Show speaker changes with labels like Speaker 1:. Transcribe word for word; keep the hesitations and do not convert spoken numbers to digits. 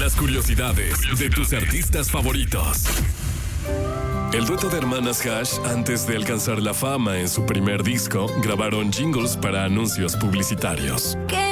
Speaker 1: Las curiosidades de tus artistas favoritos. El dueto de hermanas Hash, antes de alcanzar la fama en su primer disco, grabaron jingles para anuncios publicitarios.
Speaker 2: ¿Qué?